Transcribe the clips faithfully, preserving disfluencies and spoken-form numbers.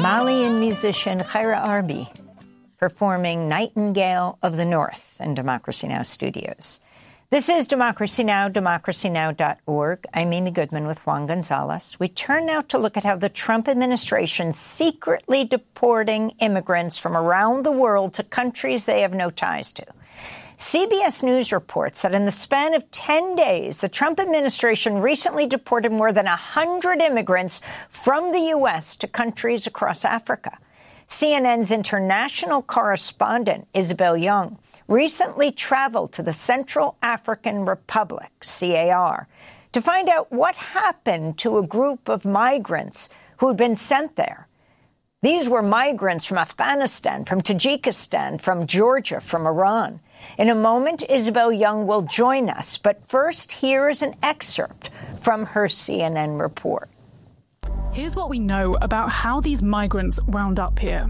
Malian musician Khaira Arbi performing Nightingale of the North in Democracy Now! Studios. This is Democracy Now!, democracy now dot org. I'm Amy Goodman with Juan Gonzalez. We turn now to look at how the Trump administration secretly deporting immigrants from around the world to countries they have no ties to. C B S News reports that in the span of ten days, the Trump administration recently deported more than one hundred immigrants from the U S to countries across Africa. C N N's international correspondent, Isabel Young, recently traveled to the Central African Republic, C A R, to find out what happened to a group of migrants who had been sent there. These were migrants from Afghanistan, from Tajikistan, from Georgia, from Iran. In a moment, Isabel Young will join us, but first, here is an excerpt from her C N N report. Here's what we know about how these migrants wound up here.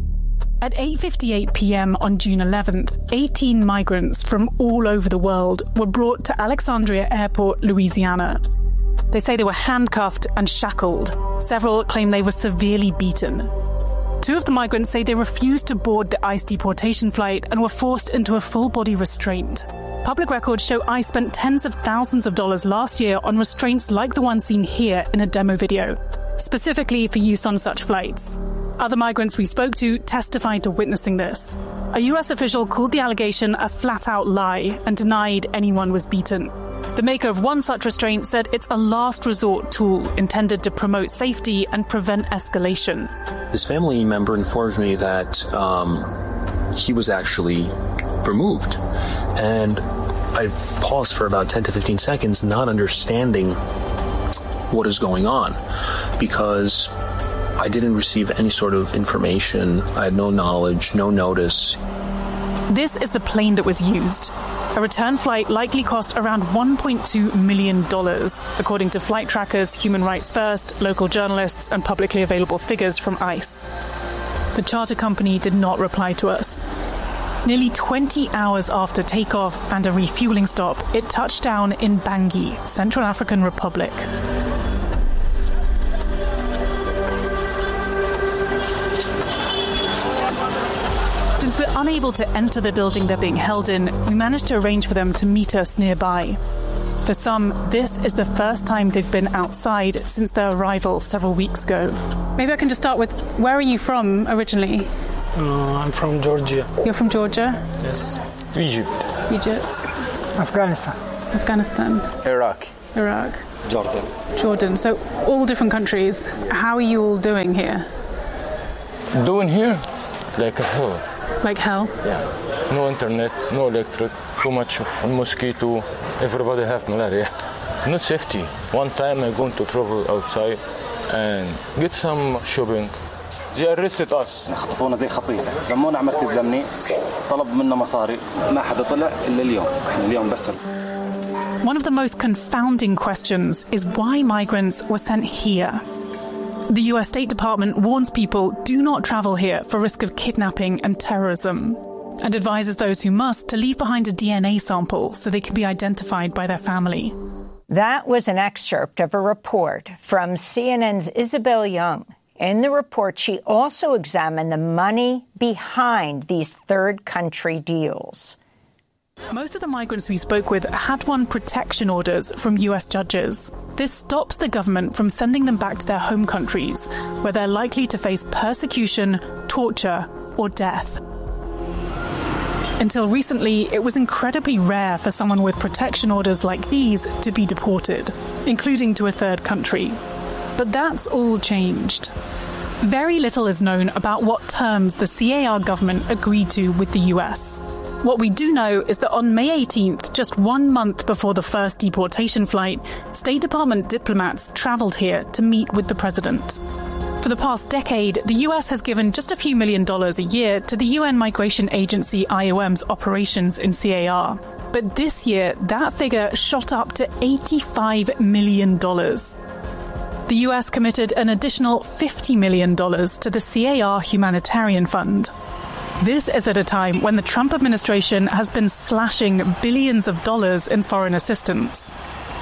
At eight fifty-eight p.m. on June eleventh, eighteen migrants from all over the world were brought to Alexandria Airport, Louisiana. They say they were handcuffed and shackled. Several claim they were severely beaten. Two of the migrants say they refused to board the ICE deportation flight and were forced into a full-body restraint. Public records show ICE spent tens of thousands of dollars last year on restraints like the one seen here in a demo video, specifically for use on such flights. Other migrants we spoke to testified to witnessing this. A U S official called the allegation a flat-out lie and denied anyone was beaten. The maker of one such restraint said it's a last resort tool intended to promote safety and prevent escalation. This family member informed me that um, he was actually removed. And I paused for about ten to fifteen seconds, not understanding what is going on, because I didn't receive any sort of information. I had no knowledge, no notice. This is the plane that was used. A return flight likely cost around one point two million dollars, according to flight trackers, Human Rights First, local journalists, and publicly available figures from ICE. The charter company did not reply to us. Nearly twenty hours after takeoff and a refueling stop, it touched down in Bangui, Central African Republic. Since we're unable to enter the building they're being held in, we managed to arrange for them to meet us nearby. For some, this is the first time they've been outside since their arrival several weeks ago. Maybe I can just start with, where are you from originally? Uh, I'm from Georgia. You're from Georgia? Yes. Egypt. Egypt. Afghanistan. Afghanistan. Iraq. Iraq. Jordan. Jordan. So all different countries. How are you all doing here? Doing here? Like a hell. Like hell? Yeah. No internet, no electric, too much of mosquito. Everybody have malaria. Not safety. One time I'm going to travel outside and get some shopping. They arrested us. خطفونا زي خطيفة. زمونا على مركز الأمني. طلب منا مصاري. ما حدا طلع إلا اليوم. إحنا اليوم بس. One of the most confounding questions is why migrants were sent here. The U S State Department warns people do not travel here for risk of kidnapping and terrorism, and advises those who must to leave behind a D N A sample so they can be identified by their family. That was an excerpt of a report from C N N's Isabel Young. In the report, she also examined the money behind these third country deals. Most of the migrants we spoke with had won protection orders from U S judges. This stops the government from sending them back to their home countries, where they're likely to face persecution, torture, or death. Until recently, it was incredibly rare for someone with protection orders like these to be deported, including to a third country. But that's all changed. Very little is known about what terms the C A R government agreed to with the U S. What we do know is that on May eighteenth, just one month before the first deportation flight, State Department diplomats travelled here to meet with the president. For the past decade, the U S has given just a few million dollars a year to the U N Migration Agency I O M's operations in C A R. But this year, that figure shot up to eighty-five million dollars. The U S committed an additional fifty million dollars to the C A R Humanitarian Fund. This is at a time when the Trump administration has been slashing billions of dollars in foreign assistance.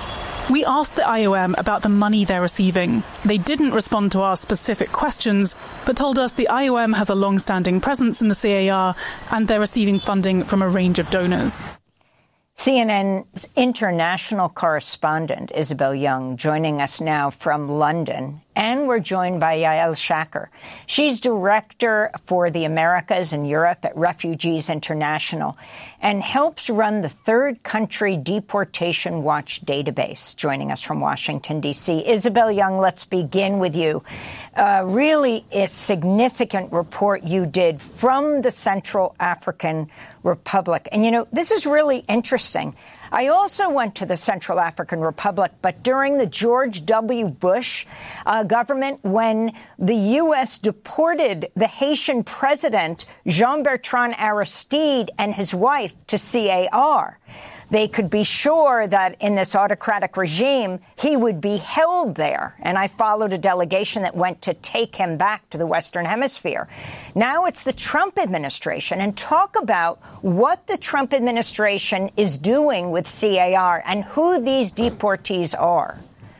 We asked the I O M about the money they're receiving. They didn't respond to our specific questions, but told us the I O M has a long-standing presence in the C A R and they're receiving funding from a range of donors. C N N's international correspondent, Isabel Young, joining us now from London. And we're joined by Yael Shaker. She's director for the Americas and Europe at Refugees International and helps run the Third Country Deportation Watch database, joining us from Washington, D C. Isabel Young, let's begin with you. Uh, really a significant report you did from the Central African Republic. And, you know, this is really interesting. I also went to the Central African Republic, but during the George W. Bush uh, government, when the U S deported the Haitian president, Jean-Bertrand Aristide, and his wife to C A R, they could be sure that in this autocratic regime, he would be held there. And I followed a delegation that went to take him back to the Western Hemisphere. Now it's the Trump administration. And talk about what the Trump administration is doing with C A R and who these deportees are.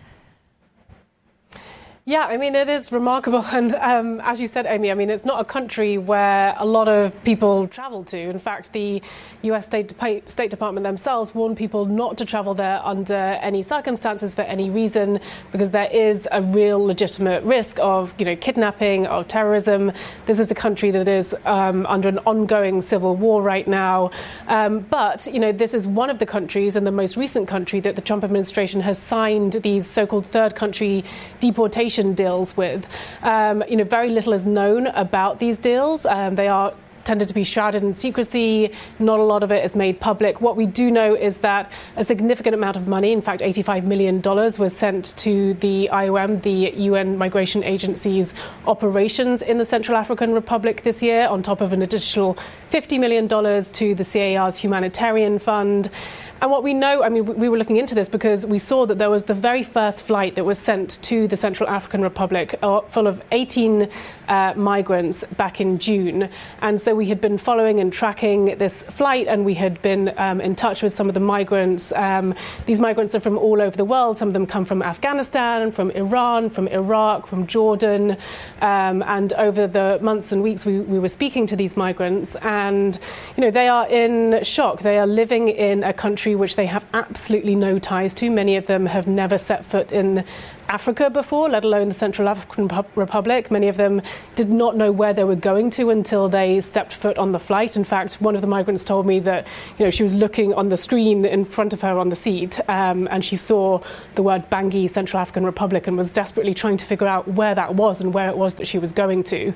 Yeah, I mean, it is remarkable. And um, as you said, Amy, I mean, it's not a country where a lot of people travel to. In fact, the U S State, De- State Department themselves warned people not to travel there under any circumstances for any reason, because there is a real legitimate risk of, you know, kidnapping, of terrorism. This is a country that is um, under an ongoing civil war right now. Um, but, you know, this is one of the countries and the most recent country that the Trump administration has signed these so-called third country deportation deals with. Um, you know, very little is known about these deals. Um, they are tended to be shrouded in secrecy. Not a lot of it is made public. What we do know is that a significant amount of money, in fact, eighty-five million dollars, was sent to the I O M, the U N Migration Agency's operations in the Central African Republic this year, on top of an additional fifty million dollars to the C A R's humanitarian fund. And what we know, I mean, we were looking into this because we saw that there was the very first flight that was sent to the Central African Republic uh, full of eighteen uh, migrants back in June. And so we had been following and tracking this flight, and we had been um, in touch with some of the migrants. Um, these migrants are from all over the world. Some of them come from Afghanistan, from Iran, from Iraq, from Jordan. Um, and over the months and weeks, we, we were speaking to these migrants. And, you know, they are in shock. They are living in a country which they have absolutely no ties to. Many of them have never set foot in Africa before, let alone the Central African Republic. Many of them did not know where they were going to until they stepped foot on the flight. In fact, one of the migrants told me that, you know, she was looking on the screen in front of her on the seat, um, and she saw the words Bangui, Central African Republic, and was desperately trying to figure out where that was and where it was that she was going to.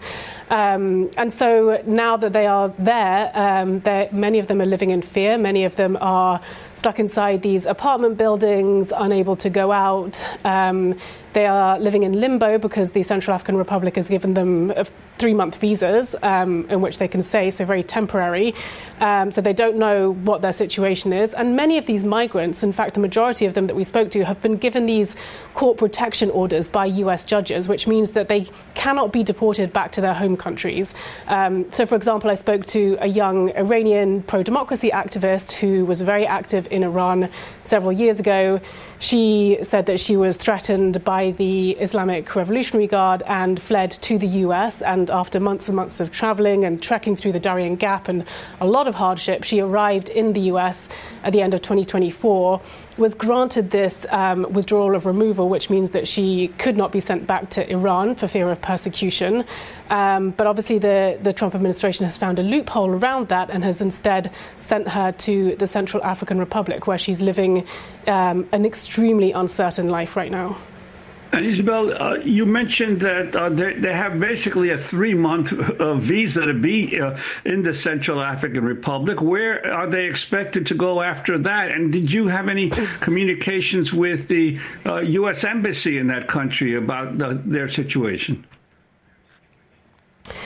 Um, and so now that they are there, um, many of them are living in fear. Many of them are stuck inside these apartment buildings, unable to go out. Um, they are living in limbo because the Central African Republic has given them three-month visas um, in which they can stay, so very temporary. Um, so they don't know what their situation is. And many of these migrants, in fact, the majority of them that we spoke to, have been given these court protection orders by U S judges, which means that they cannot be deported back to their home countries. Um, so, for example, I spoke to a young Iranian pro-democracy activist who was very active in Iran several years ago. She said that she was threatened by the Islamic Revolutionary Guard and fled to the U S. And after months and months of traveling and trekking through the Darien Gap and a lot of hardship, she arrived in the U S at the end of twenty twenty-four, was granted this um, withdrawal of removal, which means that she could not be sent back to Iran for fear of persecution. Um, but obviously the, the Trump administration has found a loophole around that and has instead sent her to the Central African Republic, where she's living um, an extremely uncertain life right now. And Isabel, uh, you mentioned that uh, they, they have basically a three-month uh, visa to be uh, in the Central African Republic. Where are they expected to go after that? And did you have any communications with the uh, U S Embassy in that country about the, their situation?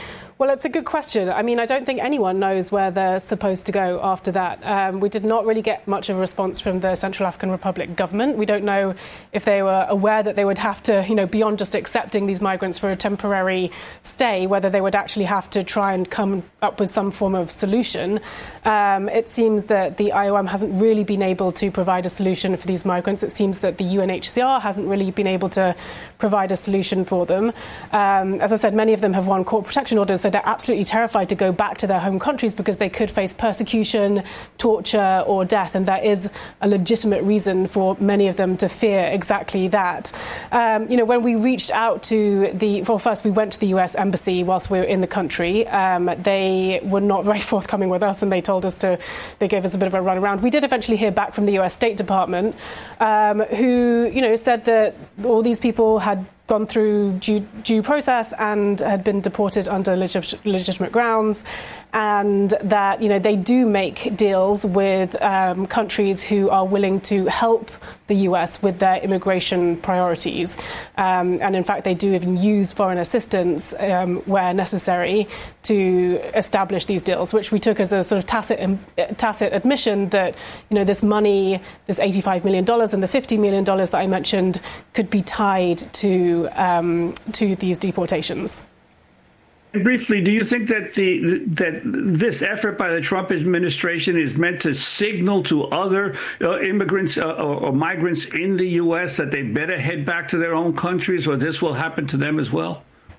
Well, it's a good question. I mean, I don't think anyone knows where they're supposed to go after that. Um, we did not really get much of a response from the Central African Republic government. We don't know if they were aware that they would have to, you know, beyond just accepting these migrants for a temporary stay, whether they would actually have to try and come up with some form of solution. Um, it seems that the I O M hasn't really been able to provide a solution for these migrants. It seems that the U N H C R hasn't really been able to provide a solution for them. Um, as I said, many of them have won court protection orders, so they're absolutely terrified to go back to their home countries because they could face persecution, torture or death, and there is a legitimate reason for many of them to fear exactly that. Um, you know, when we reached out to the, well, first we went to the U S Embassy whilst we were in the country. Um, they were not very forthcoming with us, and they told us to, they gave us a bit of a runaround. We did eventually hear back from the U S State Department, um, who, you know, said that all these people had gone through due, due process and had been deported under legit, legitimate grounds, and that, you know, they do make deals with um, countries who are willing to help the U S with their immigration priorities. Um, and in fact, they do even use foreign assistance um, where necessary to establish these deals, which we took as a sort of tacit, tacit admission that, you know, this money, this eighty-five million dollars and the fifty million dollars that I mentioned could be tied to Um, to these deportations. Briefly, do you think that the that this effort by the Trump administration is meant to signal to other uh, immigrants uh, or, or migrants in the U S that they better head back to their own countries, or this will happen to them as well?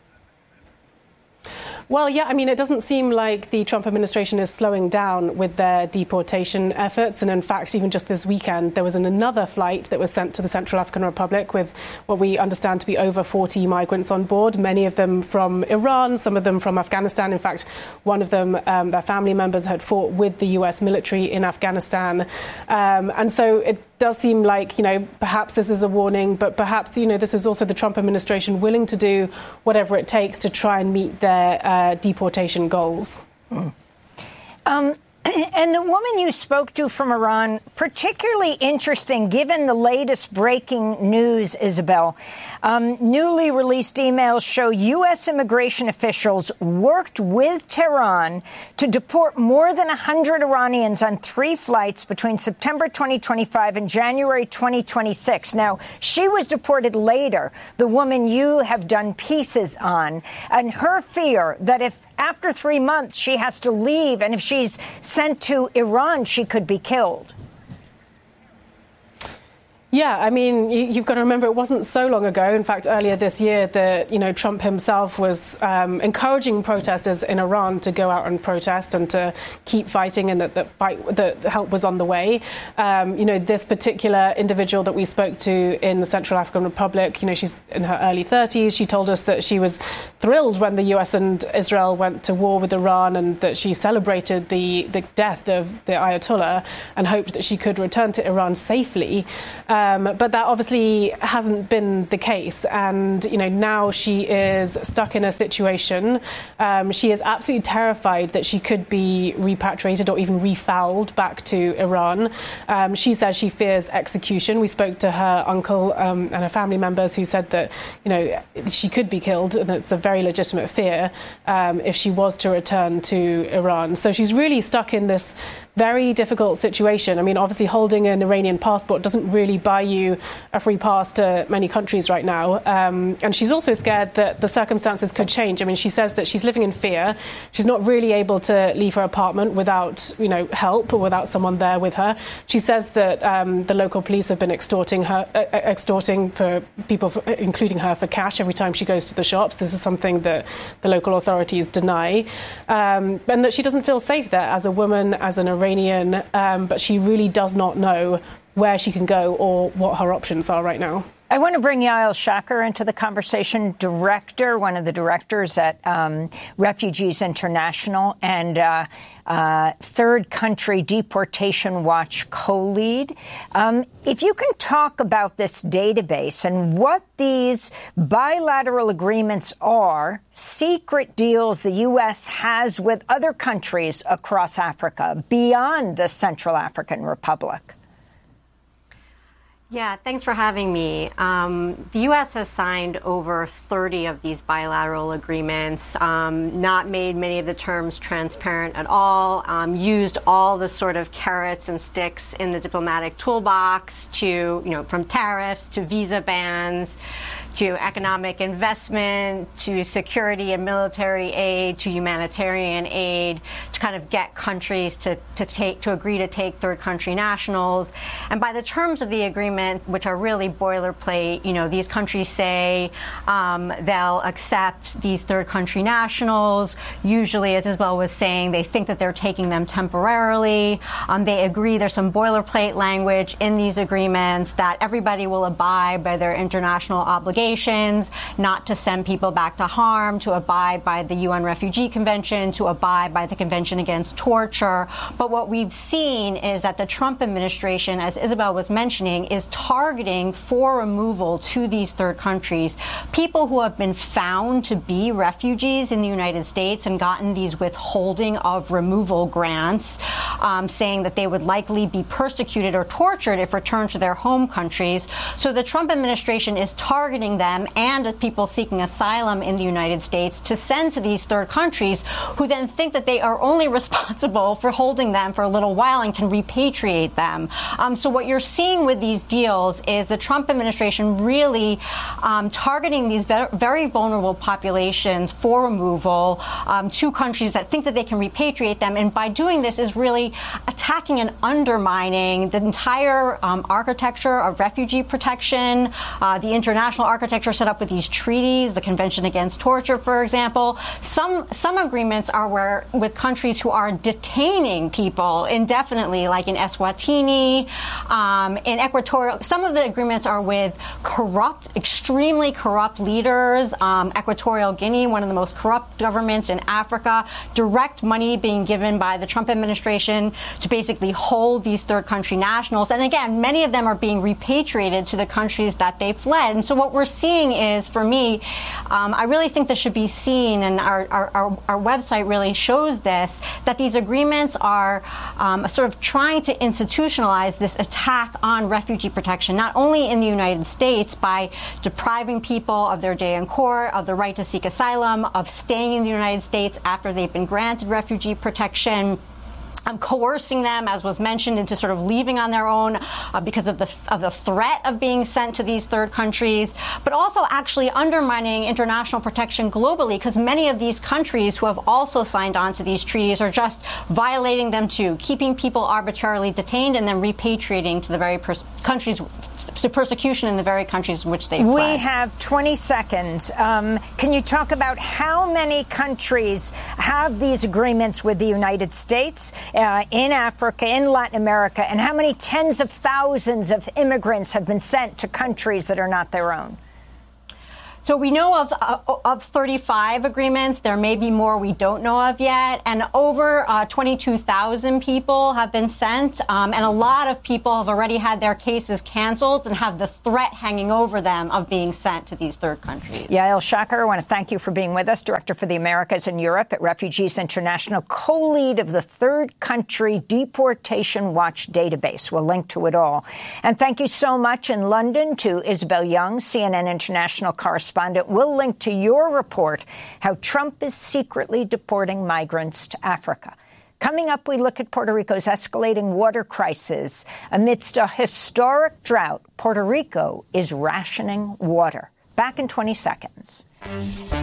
Well, yeah, I mean, it doesn't seem like the Trump administration is slowing down with their deportation efforts. And in fact, even just this weekend, there was an, another flight that was sent to the Central African Republic with what we understand to be over forty migrants on board, many of them from Iran, some of them from Afghanistan. In fact, one of them, um, their family members had fought with the U S military in Afghanistan. Um, and so it does seem like, you know, perhaps this is a warning, but perhaps, you know, this is also the Trump administration willing to do whatever it takes to try and meet their uh, deportation goals. Mm. Um, and the woman you spoke to from Iran, particularly interesting given the latest breaking news, Isabel. Um, newly released emails show U S immigration officials worked with Tehran to deport more than one hundred Iranians on three flights between September twenty twenty-five and January twenty twenty-six. Now, she was deported later, the woman you have done pieces on, and her fear that if after three months she has to leave and if she's sent to Iran, she could be killed. Yeah, I mean, you've got to remember it wasn't so long ago. In fact, earlier this year, that, you know, Trump himself was um, encouraging protesters in Iran to go out and protest and to keep fighting, and that the fight, that help was on the way. Um, you know, this particular individual that we spoke to in the Central African Republic, you know, she's in her early thirties. She told us that she was thrilled when the U S and Israel went to war with Iran, and that she celebrated the, the death of the Ayatollah and hoped that she could return to Iran safely. Um, Um, but that obviously hasn't been the case. And, you know, now she is stuck in a situation. Um, she is absolutely terrified that she could be repatriated or even refouled back to Iran. Um, she says she fears execution. We spoke to her uncle um, and her family members who said that, you know, she could be killed, and it's a very legitimate fear um, if she was to return to Iran. So she's really stuck in this very difficult situation. I mean, obviously holding an Iranian passport doesn't really buy you a free pass to many countries right now. Um, and she's also scared that the circumstances could change. I mean, she says that she's living in fear. She's not really able to leave her apartment without, you know, help or without someone there with her. She says that um, the local police have been extorting her, uh, extorting for people, for, including her, for cash every time she goes to the shops. This is something that the local authorities deny. Um, and that she doesn't feel safe there as a woman, as an Iranian. Iranian, um, but she really does not know where she can go or what her options are right now. I want to bring Yael Shaker into the conversation, director, one of the directors at um, Refugees International and uh, uh, Third Country Deportation Watch co-lead. Um, if you can talk about this database and what these bilateral agreements are, secret deals the U S has with other countries across Africa beyond the Central African Republic. Yeah, thanks for having me. Um, the U S has signed over thirty of these bilateral agreements, um, not made many of the terms transparent at all, um, used all the sort of carrots and sticks in the diplomatic toolbox to, you know, from tariffs to visa bans to economic investment, to security and military aid, to humanitarian aid, to kind of get countries to, to take to agree to take third country nationals. And by the terms of the agreement, which are really boilerplate, you know, these countries say um, they'll accept these third country nationals. Usually, as Isabel was saying, they think that they're taking them temporarily. Um, they agree there's some boilerplate language in these agreements that everybody will abide by their international obligations, not to send people back to harm, to abide by the U N Refugee Convention, to abide by the Convention Against Torture. But what we've seen is that the Trump administration, as Isabel was mentioning, is targeting for removal to these third countries people who have been found to be refugees in the United States and gotten these withholding of removal grants, um, saying that they would likely be persecuted or tortured if returned to their home countries. So the Trump administration is targeting them and people seeking asylum in the United States to send to these third countries, who then think that they are only responsible for holding them for a little while and can repatriate them. Um, so what you're seeing with these deals is the Trump administration really um, targeting these ve- very vulnerable populations for removal um, to countries that think that they can repatriate them. And by doing this is really attacking and undermining the entire um, architecture of refugee protection, uh, the international architecture set up with these treaties, the Convention Against Torture, for example. Some some agreements are where with countries who are detaining people indefinitely, like in Eswatini, um, in Equatorial. Some of the agreements are with corrupt, extremely corrupt leaders. Um, Equatorial Guinea, one of the most corrupt governments in Africa. Direct money being given by the Trump administration to basically hold these third country nationals. And again, many of them are being repatriated to the countries that they fled. And so what we're seeing is, for me, um, I really think this should be seen, and our, our, our, our website really shows this, that these agreements are um, sort of trying to institutionalize this attack on refugee protection, not only in the United States by depriving people of their day in court, of the right to seek asylum, of staying in the United States after they've been granted refugee protection, Um, coercing them, as was mentioned, into sort of leaving on their own uh, because of the of the threat of being sent to these third countries, but also actually undermining international protection globally, because many of these countries who have also signed on to these treaties are just violating them too, keeping people arbitrarily detained and then repatriating to the very pers- countries, to persecution in the very countries in which they fled. We have twenty seconds. Um, can you talk about how many countries have these agreements with the United States, uh, in Africa, in Latin America, and how many tens of thousands of immigrants have been sent to countries that are not their own? So we know of uh, of thirty-five agreements. There may be more we don't know of yet. And over uh, twenty-two thousand people have been sent. Um, and a lot of people have already had their cases canceled and have the threat hanging over them of being sent to these third countries. Yael Shacher, I want to thank you for being with us, Director for the Americas and Europe at Refugees International, co-lead of the Third Country Deportation Watch database. We'll link to it all. And thank you so much in London to Isabel Young, C N N International correspondent. We'll link to your report, How Trump is Secretly Deporting Migrants to Africa. Coming up, we look at Puerto Rico's escalating water crisis. Amidst a historic drought, Puerto Rico is rationing water. Back in twenty seconds.